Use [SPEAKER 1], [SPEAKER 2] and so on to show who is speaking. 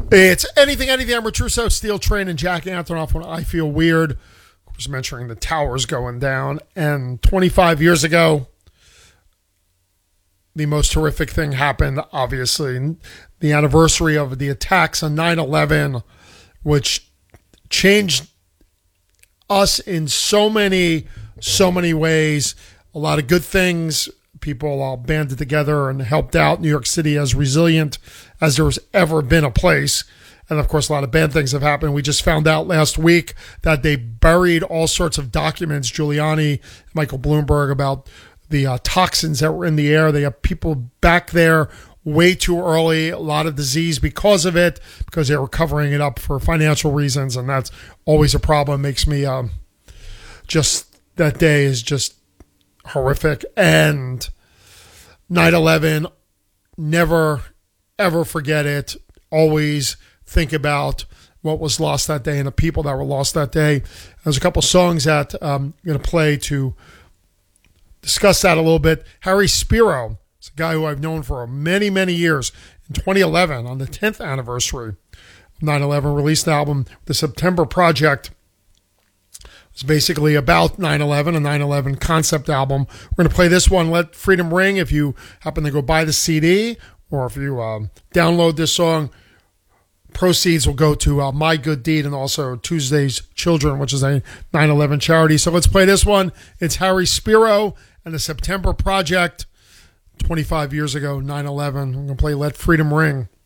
[SPEAKER 1] It's anything. Amber Trusso, Steel Train, and Jack Antonoff when I feel weird. Of course, mentioning the towers going down. And 25 years ago, the most horrific thing happened, obviously. The anniversary of the attacks on 9/11, which changed us in so many ways. A lot of good things. People all banded together and helped out New York City as resilient as there's ever been a place. And of course, a lot of bad things have happened. We just found out last week that they buried all sorts of documents, Giuliani, Michael Bloomberg, about the toxins that were in the air. They have people back there way too early, a lot of disease because of it, because they were covering it up for financial reasons. And that's always a problem. Makes me just, that day is just horrific. And 9/11, never, ever forget it. Always think about what was lost that day and the people that were lost that day. There's a couple songs that I'm going to play to discuss that a little bit. Harry Spiro is a guy who I've known for many, many years. In 2011, on the 10th anniversary of 9/11, released the album, The September Project. It's basically about 9/11, a 9/11 concept album. We're going to play this one, Let Freedom Ring. If you happen to go buy the CD or if you download this song, proceeds will go to My Good Deed and also Tuesday's Children, which is a 9/11 charity. So let's play this one. It's Harry Spiro and the September Project. 25 years ago, 9/11. I'm going to play Let Freedom Ring.